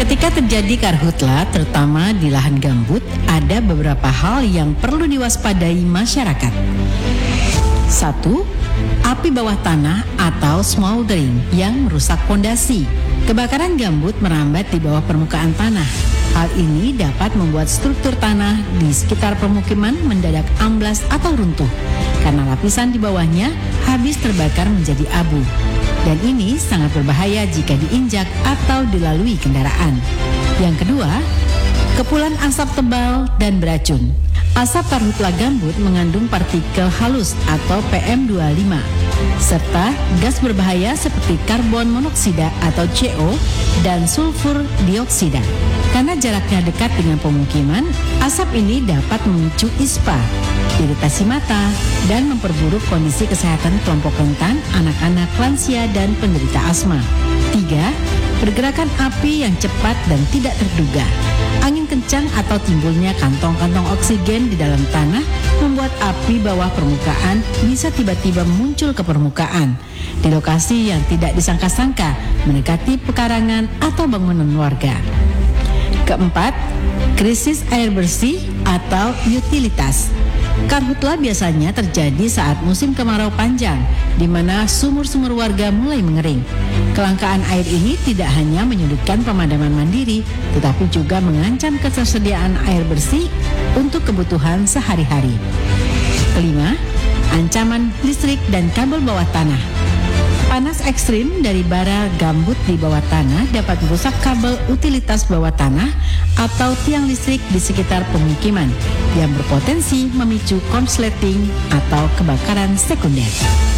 Ketika terjadi karhutla, terutama di lahan gambut, ada beberapa hal yang perlu diwaspadai masyarakat. 1. Api bawah tanah atau smoldering yang merusak pondasi. Kebakaran gambut merambat di bawah permukaan tanah. Hal ini dapat membuat struktur tanah di sekitar permukiman mendadak amblas atau runtuh karena lapisan di bawahnya habis terbakar menjadi abu. Dan ini sangat berbahaya jika diinjak atau dilalui kendaraan. Yang kedua, kepulan asap tebal dan beracun. Asap karhutla gambut mengandung partikel halus atau PM2,5 serta gas berbahaya seperti karbon monoksida atau CO dan sulfur dioksida. Karena jaraknya dekat dengan pemukiman, asap ini dapat memicu ispa, iritasi mata, dan memperburuk kondisi kesehatan kelompok rentan, anak-anak, lansia, dan penderita asma. 3. Pergerakan api yang cepat dan tidak terduga. Angin kencang atau timbulnya kantong-kantong oksigen di dalam tanah membuat api bawah permukaan bisa tiba-tiba muncul ke permukaan di lokasi yang tidak disangka-sangka mendekati pekarangan atau bangunan warga. Keempat, krisis air bersih atau utilitas. Karhutla biasanya terjadi saat musim kemarau panjang, di mana sumur-sumur warga mulai mengering. Kelangkaan air ini tidak hanya menyulitkan pemadaman mandiri, tetapi juga mengancam ketersediaan air bersih untuk kebutuhan sehari-hari. Kelima, ancaman listrik dan kabel bawah tanah. Panas ekstrim dari bara gambut di bawah tanah dapat merusak kabel utilitas bawah tanah atau tiang listrik di sekitar pemukiman yang berpotensi memicu konsleting atau kebakaran sekunder.